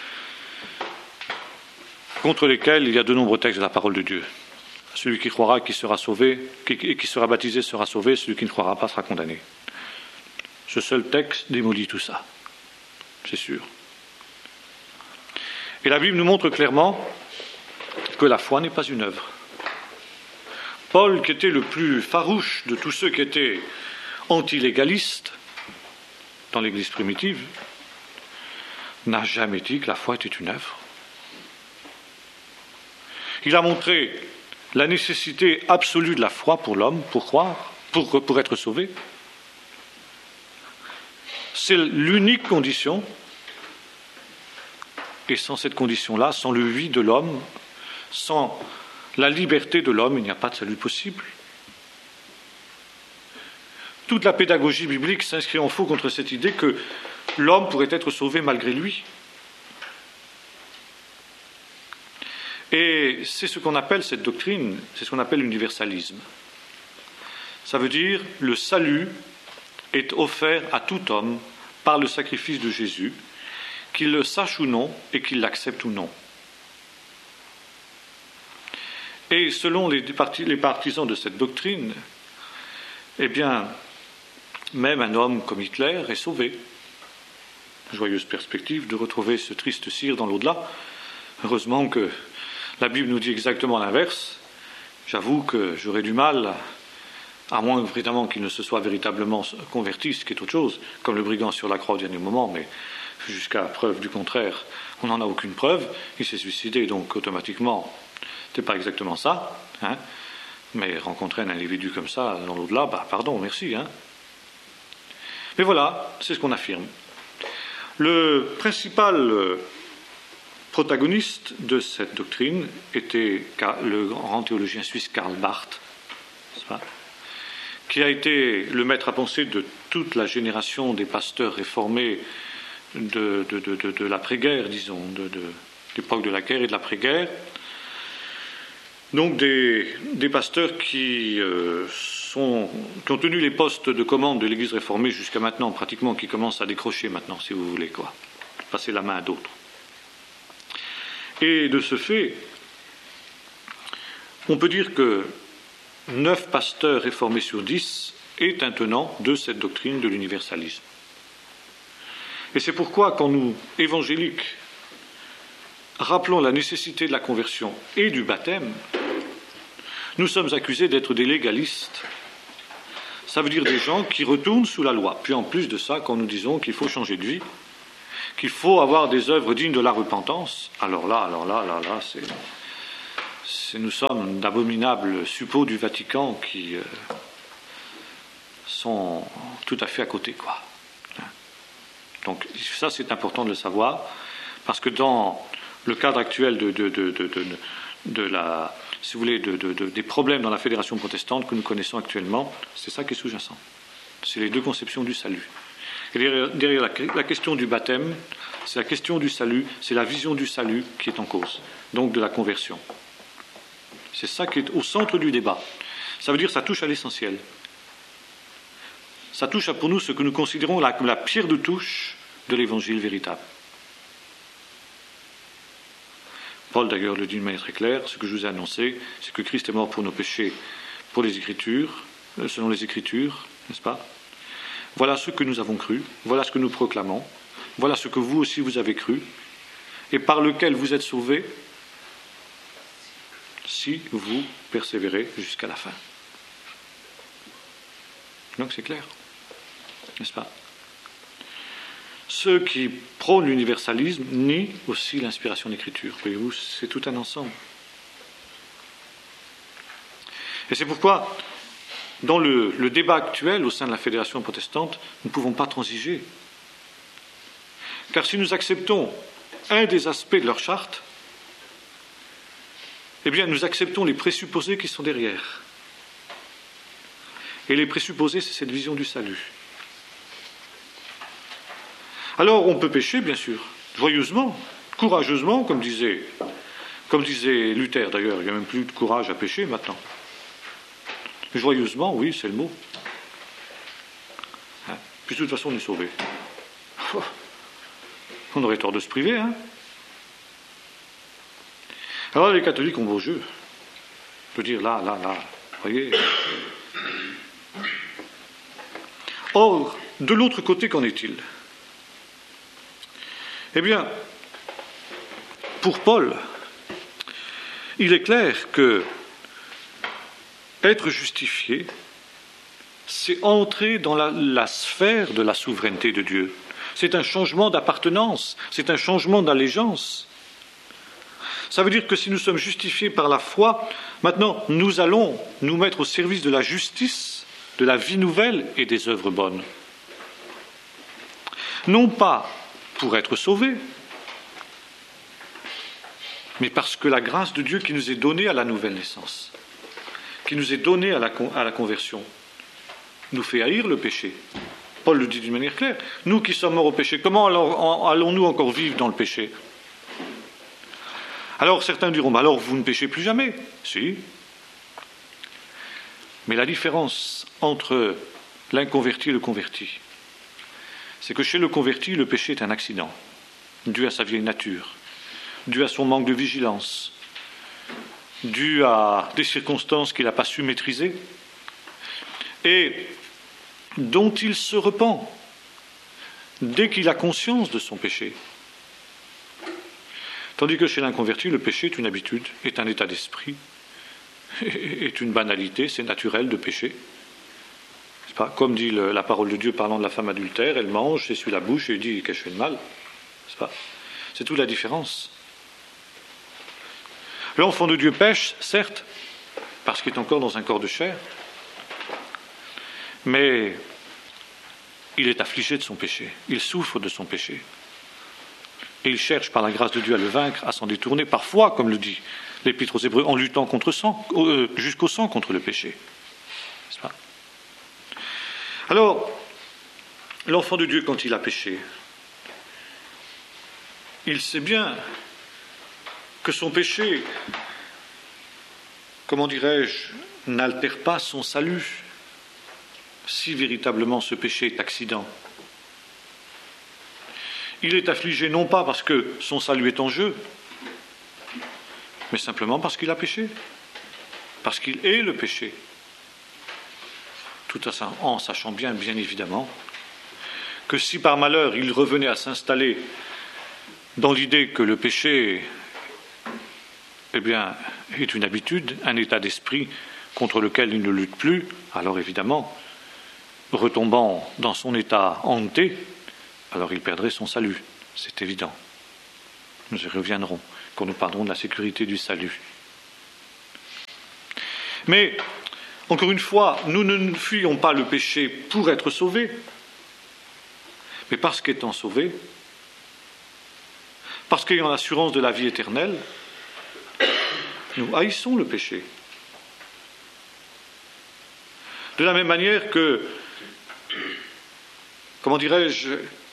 contre lesquelles il y a de nombreux textes de la parole de Dieu. Celui qui croira, qui sera sauvé, qui sera baptisé sera sauvé, celui qui ne croira pas sera condamné. Ce seul texte démolit tout ça, c'est sûr. Et la Bible nous montre clairement que la foi n'est pas une œuvre. Paul, qui était le plus farouche de tous ceux qui étaient anti-légalistes dans l'Église primitive, n'a jamais dit que la foi était une œuvre. Il a montré la nécessité absolue de la foi pour l'homme, pour croire, pour être sauvé. C'est l'unique condition, et sans cette condition-là, sans le oui de l'homme, sans la liberté de l'homme, il n'y a pas de salut possible. Toute la pédagogie biblique s'inscrit en faux contre cette idée que l'homme pourrait être sauvé malgré lui. Et c'est ce qu'on appelle cette doctrine, c'est ce qu'on appelle l'universalisme. Ça veut dire le salut est offert à tout homme par le sacrifice de Jésus, qu'il le sache ou non et qu'il l'accepte ou non. Et selon les partisans de cette doctrine, eh bien, même un homme comme Hitler est sauvé. Joyeuse perspective de retrouver ce triste cire dans l'au-delà. Heureusement que la Bible nous dit exactement l'inverse. J'avoue que j'aurais du mal, à moins évidemment qu'il ne se soit véritablement converti, ce qui est autre chose, comme le brigand sur la croix au dernier moment, mais jusqu'à preuve du contraire, on n'en a aucune preuve. Il s'est suicidé, donc automatiquement, c'est pas exactement ça. Mais rencontrer un individu comme ça dans l'au-delà, pardon, merci. Mais voilà, c'est ce qu'on affirme. Le principal protagoniste de cette doctrine était le grand théologien suisse Karl Barth, qui a été le maître à penser de toute la génération des pasteurs réformés de l'après-guerre, disons, de l'époque de la guerre et de l'après-guerre. Donc des pasteurs qui ont tenu les postes de commande de l'Église réformée jusqu'à maintenant, pratiquement, qui commencent à décrocher maintenant, si vous voulez, passer la main à d'autres. Et de ce fait, on peut dire que 9 pasteurs réformés sur 10 est un tenant de cette doctrine de l'universalisme. Et c'est pourquoi, quand nous, évangéliques, rappelons la nécessité de la conversion et du baptême, nous sommes accusés d'être des légalistes, ça veut dire des gens qui retournent sous la loi. Puis en plus de ça, quand nous disons qu'il faut changer de vie, qu'il faut avoir des œuvres dignes de la repentance, alors là, nous sommes d'abominables suppôts du Vatican qui sont tout à fait à côté, quoi. Donc ça, c'est important de le savoir, parce que dans le cadre actuel si vous voulez, des problèmes dans la fédération protestante que nous connaissons actuellement, c'est ça qui est sous-jacent. C'est les deux conceptions du salut. Et derrière la question du baptême, c'est la question du salut, c'est la vision du salut qui est en cause, donc de la conversion. C'est ça qui est au centre du débat. Ça veut dire que ça touche à l'essentiel. Ça touche à pour nous ce que nous considérons comme la pierre de touche de l'évangile véritable. Paul d'ailleurs le dit d'une manière très claire, ce que je vous ai annoncé, c'est que Christ est mort pour nos péchés, pour les Écritures, selon les Écritures, n'est-ce pas? Voilà ce que nous avons cru, voilà ce que nous proclamons, voilà ce que vous aussi vous avez cru, et par lequel vous êtes sauvés, si vous persévérez jusqu'à la fin. Donc c'est clair, n'est-ce pas? Ceux qui prônent l'universalisme nient aussi l'inspiration d'écriture. Voyez-vous, c'est tout un ensemble. Et c'est pourquoi, dans le débat actuel au sein de la Fédération protestante, nous ne pouvons pas transiger. Car si nous acceptons un des aspects de leur charte, eh bien, nous acceptons les présupposés qui sont derrière. Et les présupposés, c'est cette vision du salut. Alors, on peut pécher, bien sûr, joyeusement, courageusement, comme disait Luther d'ailleurs. Il n'y a même plus de courage à pécher maintenant. Joyeusement, oui, c'est le mot. Puis de toute façon, on est sauvé. On aurait tort de se priver, hein. Alors, les catholiques ont beau jeu. De dire là, voyez. Or, de l'autre côté, qu'en est-il ? Eh bien, pour Paul, il est clair que être justifié, c'est entrer dans la sphère de la souveraineté de Dieu. C'est un changement d'appartenance, c'est un changement d'allégeance. Ça veut dire que si nous sommes justifiés par la foi, maintenant nous allons nous mettre au service de la justice, de la vie nouvelle et des œuvres bonnes. Non pas pour être sauvés, mais parce que la grâce de Dieu qui nous est donnée à la nouvelle naissance, qui nous est donnée à la conversion, nous fait haïr le péché. Paul le dit d'une manière claire. Nous qui sommes morts au péché, comment allons-nous encore vivre dans le péché ? Alors certains diront, alors vous ne péchez plus jamais. Si. Mais la différence entre l'inconverti et le converti, c'est que chez le converti, le péché est un accident, dû à sa vieille nature, dû à son manque de vigilance, dû à des circonstances qu'il n'a pas su maîtriser, et dont il se repent dès qu'il a conscience de son péché. Tandis que chez l'inconverti, le péché est une habitude, est un état d'esprit, est une banalité, c'est naturel de pécher. C'est pas, comme dit la parole de Dieu parlant de la femme adultère, elle mange, s'essuie la bouche et dit qu'elle fait de mal. C'est pas, c'est toute la différence. L'enfant de Dieu pêche, certes, parce qu'il est encore dans un corps de chair, mais il est affligé de son péché, il souffre de son péché. Et il cherche par la grâce de Dieu à le vaincre, à s'en détourner, parfois, comme le dit l'Épître aux Hébreux, en luttant jusqu'au sang contre le péché. N'est-ce pas ? Alors, l'enfant de Dieu, quand il a péché, il sait bien que son péché, comment dirais-je, n'altère pas son salut, si véritablement ce péché est accident. Il est affligé non pas parce que son salut est en jeu, mais simplement parce qu'il a péché, parce qu'il est le péché. Tout en sachant bien évidemment, que si par malheur il revenait à s'installer dans l'idée que le péché, eh bien, est une habitude, un état d'esprit contre lequel il ne lutte plus, alors évidemment, retombant dans son état hanté, alors il perdrait son salut, c'est évident. Nous y reviendrons quand nous parlerons de la sécurité du salut. Mais, encore une fois, nous ne fuyons pas le péché pour être sauvés, mais parce qu'étant sauvés, parce qu'ayant l'assurance de la vie éternelle, nous haïssons le péché. De la même manière que, comment dirais-je,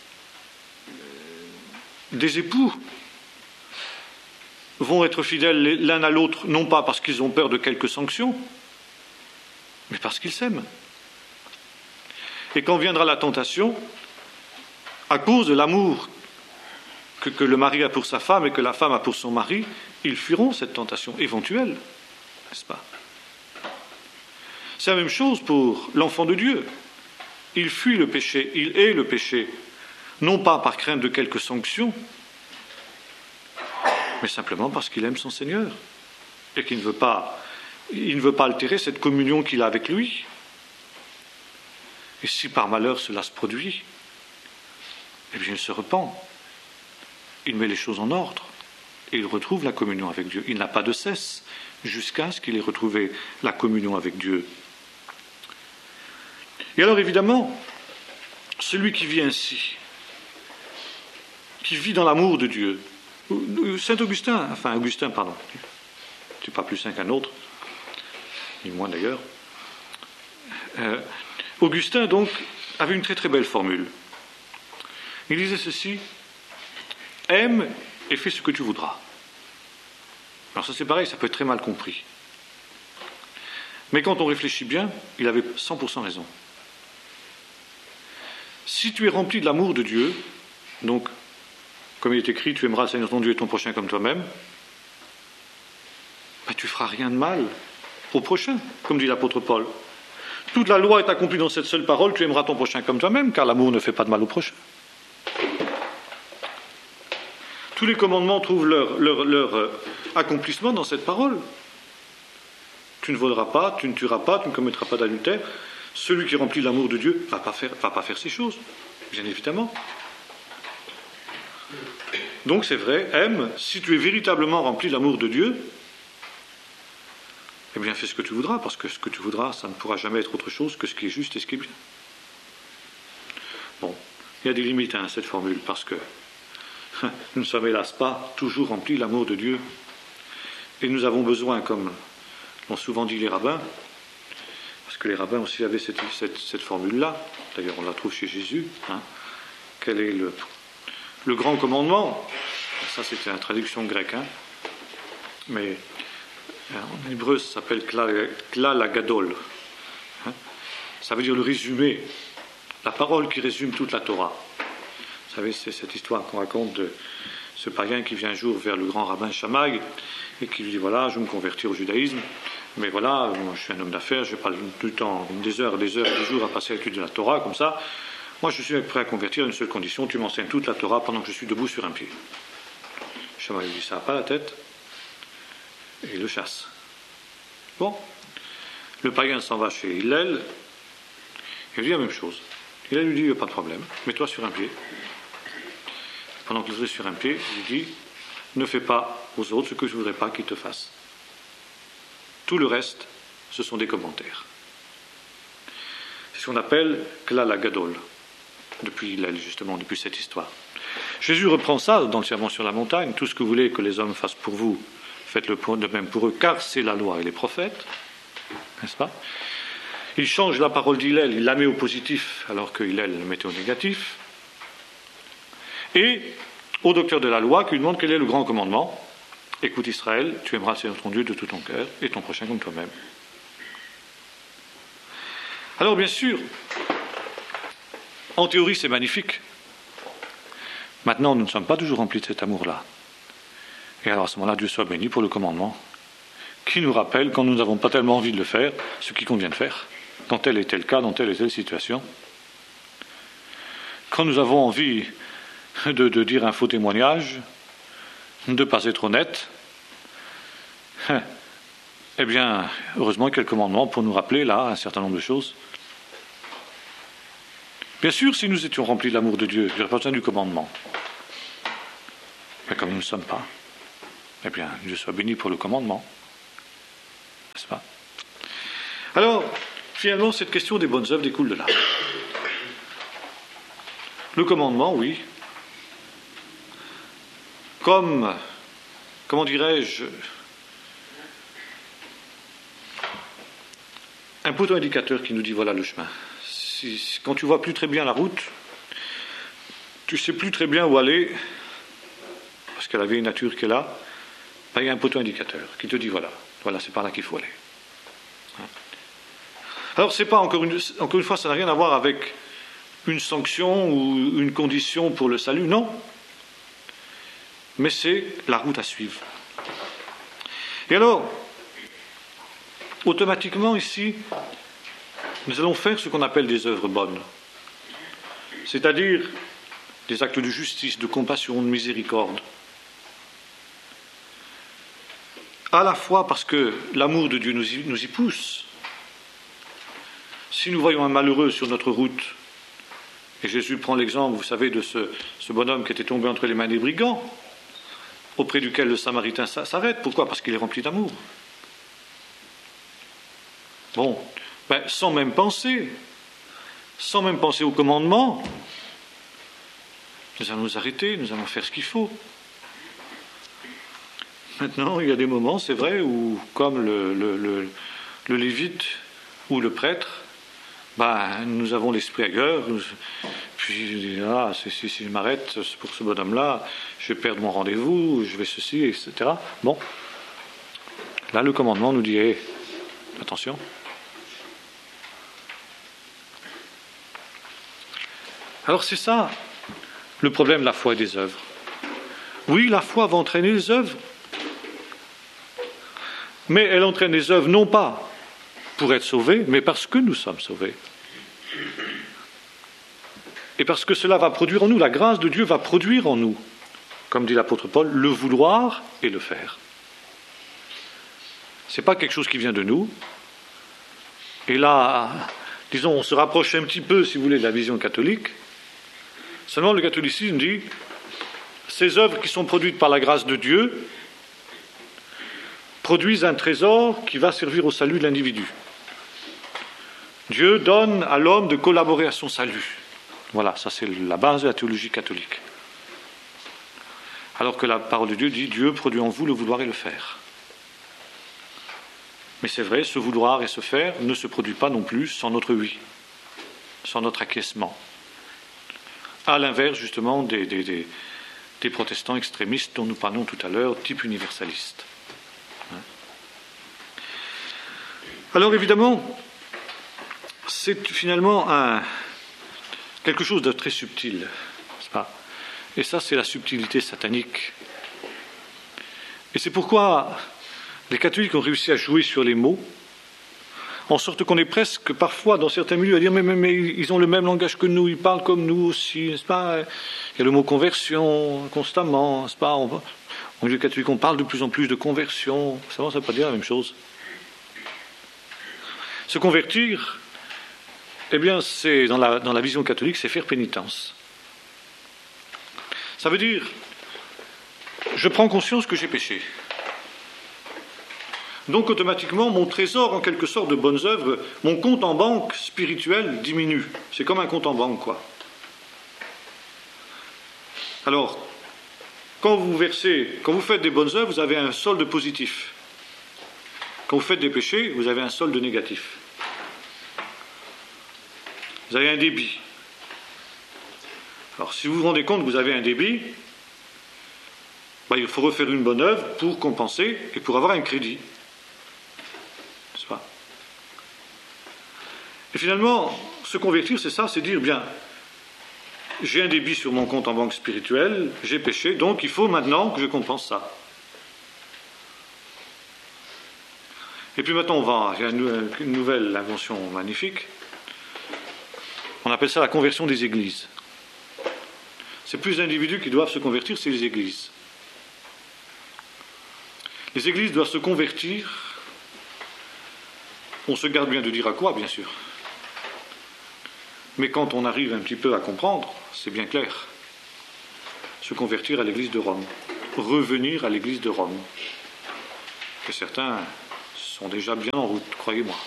des époux vont être fidèles l'un à l'autre, non pas parce qu'ils ont peur de quelques sanctions, mais parce qu'ils s'aiment. Et quand viendra la tentation, à cause de l'amour que le mari a pour sa femme et que la femme a pour son mari, ils fuiront cette tentation éventuelle, n'est-ce pas? C'est la même chose pour l'enfant de Dieu. Il fuit le péché, il hait le péché, non pas par crainte de quelques sanctions, mais simplement parce qu'il aime son Seigneur et qu'il ne veut pas altérer cette communion qu'il a avec lui. Et si par malheur cela se produit, eh bien il se repent, il met les choses en ordre et il retrouve la communion avec Dieu. Il n'a pas de cesse jusqu'à ce qu'il ait retrouvé la communion avec Dieu. Et alors évidemment, celui qui vit ainsi, qui vit dans l'amour de Dieu, Augustin, tu n'es pas plus saint qu'un autre, ni moins d'ailleurs. Augustin, donc, avait une très très belle formule. Il disait ceci: aime et fais ce que tu voudras. Alors ça c'est pareil, ça peut être très mal compris. Mais quand on réfléchit bien, il avait 100% raison. Si tu es rempli de l'amour de Dieu, donc, comme il est écrit, tu aimeras le Seigneur ton Dieu et ton prochain comme toi-même, ben, tu ne feras rien de mal au prochain, comme dit l'apôtre Paul. Toute la loi est accomplie dans cette seule parole, tu aimeras ton prochain comme toi-même, car l'amour ne fait pas de mal au prochain. Tous les commandements trouvent leur accomplissement dans cette parole. Tu ne voleras pas, tu ne tueras pas, tu ne commettras pas d'adultère. Celui qui remplit l'amour de Dieu ne va pas faire ces choses, bien évidemment. Donc c'est vrai, aime, si tu es véritablement rempli de l'amour de Dieu, eh bien fais ce que tu voudras, parce que ce que tu voudras, ça ne pourra jamais être autre chose que ce qui est juste et ce qui est bien. Bon, il y a des limites à cette formule, parce que nous ne sommes hélas pas toujours remplis de l'amour de Dieu. Et nous avons besoin, comme l'ont souvent dit les rabbins, parce que les rabbins aussi avaient cette formule-là, d'ailleurs on la trouve chez Jésus, quel est le grand commandement? Ça c'était une traduction grecque, mais en hébreu ça s'appelle klal hagadol. Ça veut dire le résumé, la parole qui résume toute la Torah. Vous savez, c'est cette histoire qu'on raconte de ce païen qui vient un jour vers le grand rabbin Shammai et qui lui dit: voilà, je veux me convertir au judaïsme, mais voilà, moi, je suis un homme d'affaires, je n'ai pas du temps, des heures, des jours à passer à l'étude de la Torah comme ça. Moi, je suis prêt à convertir à une seule condition: tu m'enseignes toute la Torah pendant que je suis debout sur un pied. Shammai lui dit: ça n'a pas la tête, et il le chasse. Bon, le païen s'en va chez Hillel, il lui dit la même chose. Hillel lui dit: pas de problème, mets-toi sur un pied. Pendant que tu es sur un pied, il lui dit: ne fais pas aux autres ce que je ne voudrais pas qu'ils te fassent. Tout le reste, ce sont des commentaires. C'est ce qu'on appelle klal hagadol, depuis Hillel, justement, depuis cette histoire. Jésus reprend ça dans le Sermon sur la montagne: tout ce que vous voulez que les hommes fassent pour vous, faites-le de même pour eux, car c'est la loi et les prophètes, n'est-ce pas? Il change la parole d'Hillel, il la met au positif, alors que Hillel le mettait au négatif. Et au docteur de la loi, qui lui demande quel est le grand commandement. Écoute Israël, tu aimeras le Seigneur ton Dieu de tout ton cœur et ton prochain comme toi-même. Alors bien sûr, en théorie c'est magnifique. Maintenant, nous ne sommes pas toujours remplis de cet amour-là. Et alors à ce moment-là, Dieu soit béni pour le commandement, qui nous rappelle, quand nous n'avons pas tellement envie de le faire, ce qu'il convient de faire, dans tel et tel cas, dans telle et telle situation. Quand nous avons envie de dire un faux témoignage, de ne pas être honnête, eh bien, heureusement qu'il y a le commandement pour nous rappeler là un certain nombre de choses. Bien sûr, si nous étions remplis de l'amour de Dieu, il n'y aurait pas besoin du commandement. Mais comme nous ne le sommes pas, eh bien, Dieu soit béni pour le commandement. N'est-ce pas? Alors, finalement, cette question des bonnes œuvres découle de là. Le commandement, oui. Comme, comment dirais-je, un poteau indicateur qui nous dit voilà le chemin. Quand tu vois plus très bien la route, tu sais plus très bien où aller, parce que la vieille nature qui est là, ben, il y a un poteau indicateur qui te dit voilà, c'est par là qu'il faut aller. Alors c'est pas encore une fois, ça n'a rien à voir avec une sanction ou une condition pour le salut, non. Mais c'est la route à suivre. Et alors, automatiquement ici, nous allons faire ce qu'on appelle des œuvres bonnes. C'est-à-dire des actes de justice, de compassion, de miséricorde. À la fois parce que l'amour de Dieu nous y pousse. Si nous voyons un malheureux sur notre route, et Jésus prend l'exemple, vous savez, de ce bonhomme qui était tombé entre les mains des brigands, auprès duquel le Samaritain s'arrête. Pourquoi? Parce qu'il est rempli d'amour. Bon, sans même penser au commandement, nous allons nous arrêter, nous allons faire ce qu'il faut. Maintenant, il y a des moments, c'est vrai, où, comme le lévite ou le prêtre, nous avons l'esprit ailleurs, puis si je m'arrête pour ce bonhomme-là, je vais perdre mon rendez-vous, je vais ceci, etc. Bon, là le commandement nous dit attention. Alors c'est ça le problème de la foi et des œuvres. Oui, la foi va entraîner les œuvres, mais elle entraîne les œuvres non pas pour être sauvés, mais parce que nous sommes sauvés. Et parce que cela va produire en nous, la grâce de Dieu va produire en nous, comme dit l'apôtre Paul, le vouloir et le faire. Ce n'est pas quelque chose qui vient de nous. Et là, disons, on se rapproche un petit peu, si vous voulez, de la vision catholique. Seulement, le catholicisme dit, ces œuvres qui sont produites par la grâce de Dieu produisent un trésor qui va servir au salut de l'individu. Dieu donne à l'homme de collaborer à son salut. Voilà, ça c'est la base de la théologie catholique. Alors que la parole de Dieu dit, Dieu produit en vous le vouloir et le faire. Mais c'est vrai, ce vouloir et ce faire ne se produit pas non plus sans notre oui, sans notre acquiescement. À l'inverse, justement, des protestants extrémistes dont nous parlons tout à l'heure, type universaliste. Alors évidemment, c'est finalement quelque chose de très subtil, n'est-ce pas? Et ça, c'est la subtilité satanique. Et c'est pourquoi les catholiques ont réussi à jouer sur les mots, en sorte qu'on est presque parfois dans certains milieux à dire mais ils ont le même langage que nous, ils parlent comme nous aussi, n'est-ce pas? Il y a le mot conversion constamment, n'est-ce pas? Au milieu catholique, on parle de plus en plus de conversion. Ça ne veut pas dire la même chose. Se convertir, eh bien, c'est dans la vision catholique, c'est faire pénitence. Ça veut dire, je prends conscience que j'ai péché. Donc automatiquement, mon trésor, en quelque sorte, de bonnes œuvres, mon compte en banque spirituel diminue. C'est comme un compte en banque, quoi. Alors, quand vous faites des bonnes œuvres, vous avez un solde positif. Quand vous faites des péchés, vous avez un solde négatif. Vous avez un débit. Alors, si vous vous rendez compte que vous avez un débit, il faut refaire une bonne œuvre pour compenser et pour avoir un crédit. N'est-ce pas? Et finalement, se convertir, c'est ça, c'est dire, bien, j'ai un débit sur mon compte en banque spirituelle, j'ai péché, donc il faut maintenant que je compense ça. Et puis maintenant, il y a une nouvelle invention magnifique. On appelle ça la conversion des églises. C'est plus d'individus qui doivent se convertir, c'est les églises. Les églises doivent se convertir. On se garde bien de dire à quoi, bien sûr. Mais quand on arrive un petit peu à comprendre, c'est bien clair. Se convertir à l'Église de Rome, revenir à l'Église de Rome. Que certains sont déjà bien en route, croyez-moi.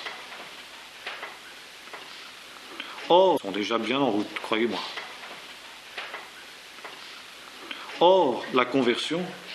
Or, sont déjà bien en route, croyez-moi. Or, la conversion